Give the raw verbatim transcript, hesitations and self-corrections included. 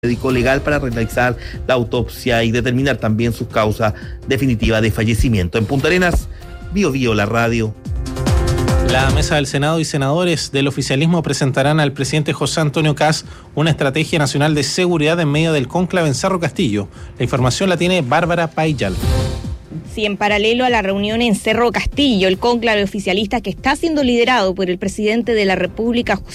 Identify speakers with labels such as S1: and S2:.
S1: médico legal para realizar la autopsia y determinar también su causa definitiva de fallecimiento. En Punta Arenas, Bio Bio, la radio.
S2: La mesa del Senado y senadores del oficialismo presentarán al presidente José Antonio Kast una estrategia nacional de seguridad en medio del cónclave en Cerro Castillo. La información la tiene Bárbara Paillal.
S3: Sí, en paralelo a la reunión en Cerro Castillo, el cónclave oficialista que está siendo liderado por el presidente de la República,